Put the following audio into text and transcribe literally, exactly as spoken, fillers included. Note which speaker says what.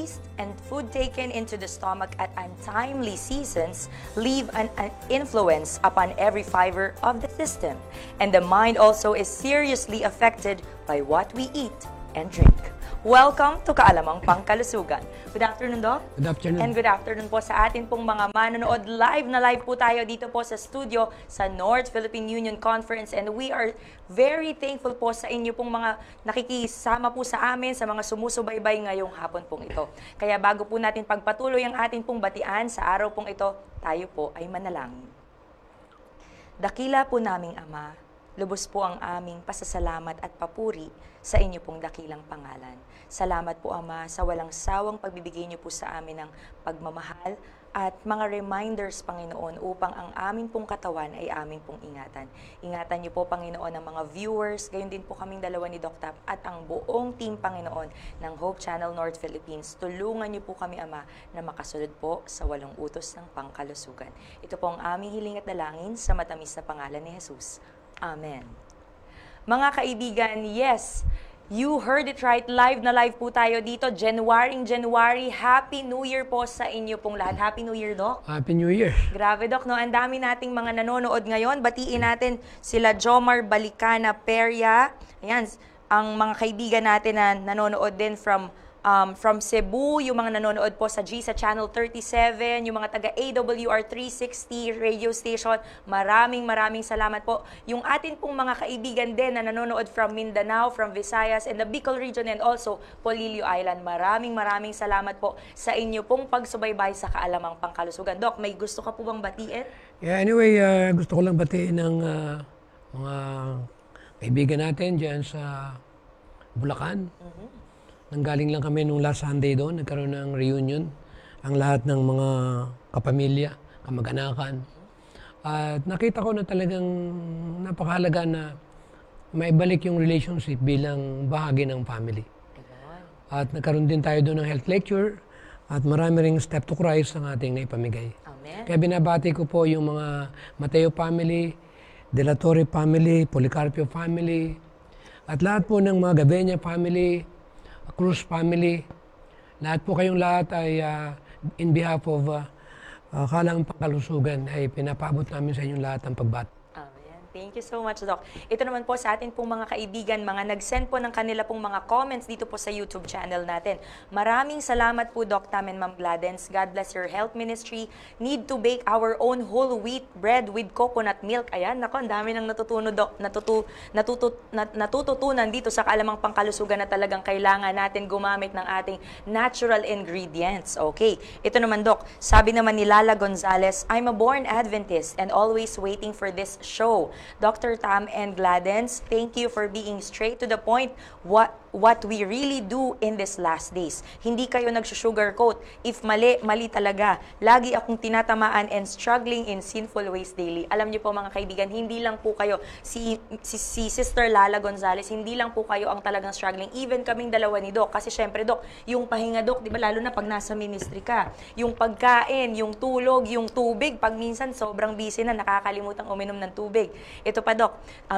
Speaker 1: waste and food taken into the stomach at untimely seasons leave an, an influence upon every fiber of the system. And the mind also is seriously affected by what we eat and drink. Welcome to Kaalamang Pangkalusugan. Good afternoon, Doc.
Speaker 2: Good afternoon.
Speaker 1: And good afternoon po sa atin pong mga manonood. Live na live po tayo dito po sa studio sa North Philippine Union Conference. And we are very thankful po sa inyo pong mga nakikisama po sa amin, sa mga sumusubaybay ngayong hapon pong ito. Kaya bago po natin pagpatuloy ang ating pong batian sa araw pong ito, tayo po ay manalangin. Dakila po naming Ama, lubos po ang aming pasasalamat at papuri sa inyo pong dakilang pangalan. Salamat po, Ama, sa walang sawang pagbibigay niyo po sa amin ng pagmamahal at mga reminders, Panginoon, upang ang aming pong katawan ay aming pong ingatan. Ingatan niyo po, Panginoon, ang mga viewers, gayon din po kaming dalawa ni Doc Tap at ang buong team, Panginoon, ng Hope Channel North Philippines. Tulungan niyo po kami, Ama, na makasunod po sa walong utos ng pangkalusugan. Ito po ang aming hiling at dalangin sa matamis na pangalan ni Jesus. Amen. Mga kaibigan, yes, you heard it right. Live na live po tayo dito. January, January. Happy New Year po sa inyo pong lahat. Happy New Year, Doc.
Speaker 2: Happy New Year.
Speaker 1: Grabe, Doc, no? Ang dami nating mga nanonood ngayon. Batiin natin sila Jomar Balicana Peria. Ayan, ang mga kaibigan natin na nanonood din from Um, from Cebu, yung mga nanonood po sa G S A Channel thirty-seven, yung mga taga A W R three sixty radio station, maraming maraming salamat po. Yung atin pong mga kaibigan din na nanonood from Mindanao, from Visayas, and the Bicol region, and also Polillo Island, maraming maraming salamat po sa inyo pong pagsubaybay sa Kaalamang Pangkalusugan. Doc, may gusto ka po bang batiin?
Speaker 2: Yeah, anyway, uh, gusto ko lang batiin ng uh, mga kaibigan natin dyan sa Bulacan. Mm-hmm. Nanggaling lang kami nung last Sunday doon, nagkaroon ng reunion, ang lahat ng mga kapamilya, kamag-anakan. At nakita ko na talagang napakahalaga na maibalik yung relationship bilang bahagi ng family. At nagkaroon din tayo doon ng health lecture at marami ring step to Christ ang ating naipamigay. Amen. Kaya binabati ko po yung mga Mateo family, De La Torre family, Policarpio family, at lahat po ng mga Gavenia family, Cruz family, lahat po kayong lahat ay uh, in behalf of uh, uh, Kaalamang Pangkalusugan ay pinapaabot namin sa inyong lahat ang pagbati.
Speaker 1: Thank you so much, Doc. Ito naman po sa atin pong mga kaibigan, mga nag-send po ng kanila pong mga comments dito po sa YouTube channel natin. Maraming salamat po, Doc Tam and Ma'am Gladens. God bless your health ministry. Need to bake our own whole wheat bread with coconut milk. Ayan, nako, ang dami nang natutuno, Doc, natutu, natutu, nat, natututunan dito sa Kaalamang Pangkalusugan na talagang kailangan natin gumamit ng ating natural ingredients. Okay, ito naman, Doc. Sabi naman ni Lala Gonzalez, I'm a born Adventist and always waiting for this show. Doctor Tam and Gladens, thank you for being straight to the point what what we really do in these last days. Hindi kayo nagsusugarcoat. If mali, mali talaga. Lagi akong tinatamaan and struggling in sinful ways daily. Alam niyo po mga kaibigan, hindi lang po kayo, si, si, si Sister Lala Gonzalez, hindi lang po kayo ang talagang struggling. Even kaming dalawa ni Doc. Kasi syempre, Doc, yung pahinga, Doc, di ba, lalo na pag nasa ministry ka, yung pagkain, yung tulog, yung tubig, pag minsan sobrang busy na, nakakalimutang uminom ng tubig. Ito pa, Doc, um,